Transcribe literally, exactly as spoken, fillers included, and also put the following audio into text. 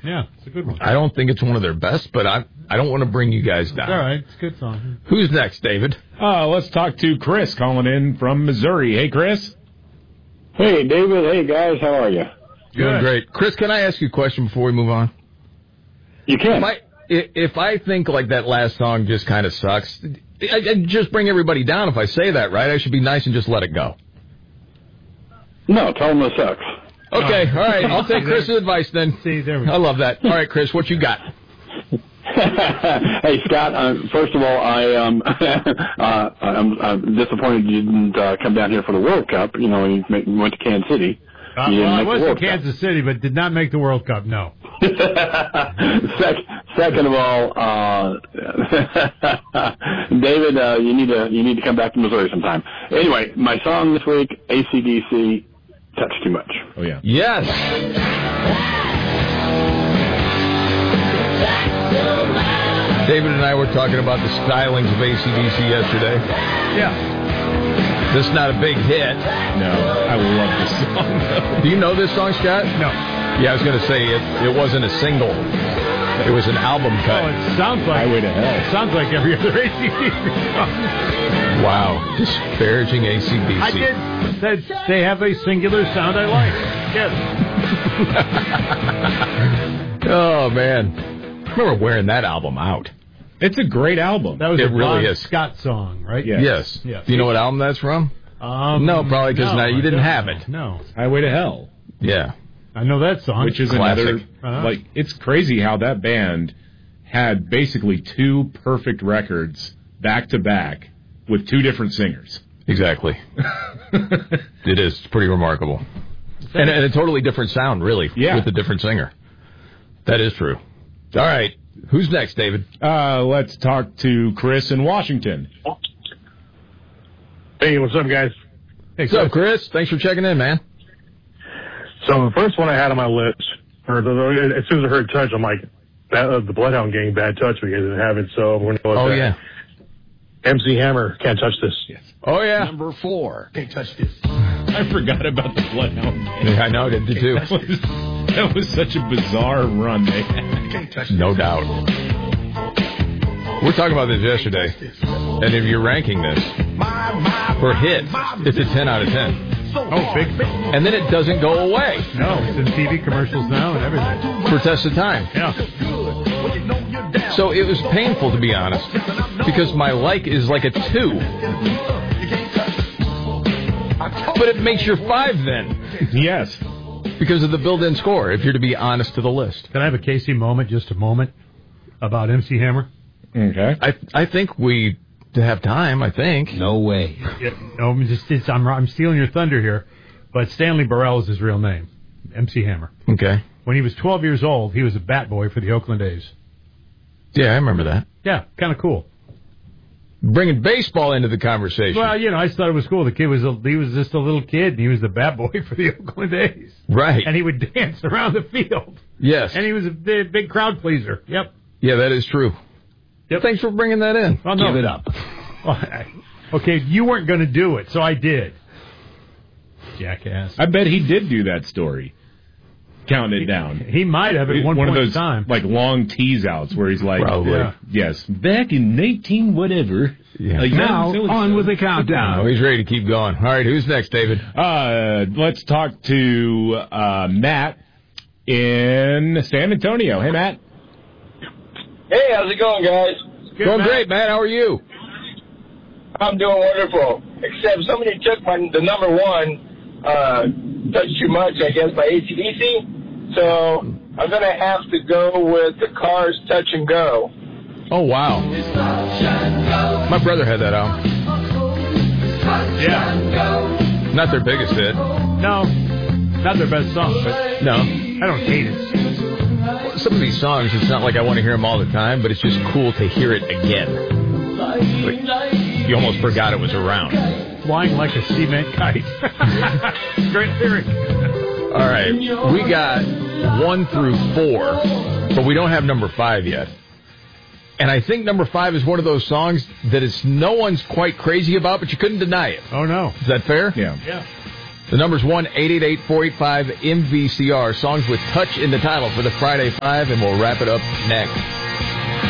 Yeah, it's a good one. I don't think it's one of their best, but I I don't want to bring you guys down. It's all right. It's a good song. Who's next, David? Uh, let's talk to Chris calling in from Missouri. Hey, Chris. Hey, David. Hey, guys. How are you? Doing great. Chris, can I ask you a question before we move on? You can. If I, if I think like that last song just kind of sucks, I, I just bring everybody down if I say that, right? I should be nice and just let it go. No, tell them it sucks. Okay, all right. I'll take Chris's advice then. See, there we go. I love that. All right, Chris, what you got? Hey, Scott, uh, first of all, I, um, uh, I'm, I'm disappointed you didn't uh, come down here for the World Cup. You know, you went to Kansas City. Uh, well, I was in Kansas City, but did not make the World Cup, no. Sec- second of all, uh, David, uh, you need to you need to come back to Missouri sometime. Anyway, my song this week, A C D C, Touch Too Much. Oh, yeah. Yes. David and I were talking about the stylings of A C D C yesterday. Yeah. This is not a big hit. No, I love this song, though. Do you know this song, Scott? No. Yeah, I was going to say it, it wasn't a single. It was an album cut. Oh, it sounds like Highway to Hell. It sounds like every other A C D C song. Wow, disparaging A C D C. I did. That they have a singular sound I like. Yes. Oh, man. I remember wearing that album out. It's a great album. That was It a really Bon is. Scott song, right? Yes. Yes. Yes. Do you know what album that's from? Um, No, probably 'cause no, now you I didn't don't have know. it. No. Highway to Hell. Yeah. I know that song. Which is Classic. another, Uh-huh. like, it's crazy how that band had basically two perfect records back to back with two different singers. Exactly. It is. It's pretty remarkable. And, and a totally different sound, really, Yeah. with a different singer. That is true. All right. Who's next, David? Uh, let's talk to Chris in Washington. Hey, what's up, guys? Hey, What's up, Chris? Thanks for checking in, man. So the first one I had on my list, or the, as soon as I heard Touch, I'm like, that, uh, the Bloodhound Gang, Bad Touch, because I didn't have it, so I'm going to go with Oh, that. yeah. M C Hammer, Can't Touch This. Yes. Oh, yeah. Number four. Can't touch this. I forgot about the Bloodhound. Yeah, I know, did you too? That was, that was such a bizarre run they had. Can't touch No doubt. We were talking about this yesterday, and if you're ranking this for hits, it's a ten out of ten. Oh, big. And then it doesn't go away No, it's in T V commercials now and everything. for test of time. Yeah. So it was painful, to be honest, because my like is like a two. But it makes your five then, Yes. because of the built-in score, if you're to be honest to the list. Can I have a Casey moment, just a moment, about M C Hammer? Okay. I I think we have time, I think. No way. Yeah, no, I'm, just, it's, I'm, I'm stealing your thunder here, but Stanley Burrell is his real name, M C Hammer. Okay. When he was twelve years old, he was a bat boy for the Oakland A's. Yeah, I remember that. Yeah, kind of cool. Bringing baseball into the conversation. Well, you know, I just thought it was cool. The kid was a, he was just a little kid, and he was the bat boy for the Oakland A's. Right. And he would dance around the field. Yes. And he was a big, big crowd pleaser. Yep. Yeah, that is true. Yep. Thanks for bringing that in. Well, no. Give it up. Well, I- okay, you weren't going to do it, so I did. Jackass. I bet he did do that story. Counting it down. He might have at one, One point of those in time. like long tease outs where he's like, Probably. Yeah. yes, back in nineteen whatever. Yeah. Like, Now, so- on with the countdown. Oh, he's ready to keep going. All right, who's next, David? Uh, let's talk to uh, Matt in San Antonio. Hey, Matt. Hey, how's it going, guys? Good, Going Matt. great, Matt. How are you? I'm doing wonderful. Except somebody took my the number one, uh, Touch Too Much, I guess, by A C D C. So I'm going to have to go with the Cars Touch and Go. Oh, wow. My brother had that album. Yeah. Not their biggest hit. No, not their best song, but No. I don't hate it. Some of these songs, it's not like I want to hear them all the time, but it's just cool to hear it again. Like, you almost forgot it was around. Flying like a cement kite. Great lyric. All right, we got one through four, but we don't have number five yet. And I think number five is one of those songs that is no one's quite crazy about, but you couldn't deny it. Oh, no. Is that fair? Yeah. Yeah. The number's one eight eight eight, four eight five, M V C R. Songs with touch in the title for the Friday Five, and we'll wrap it up next.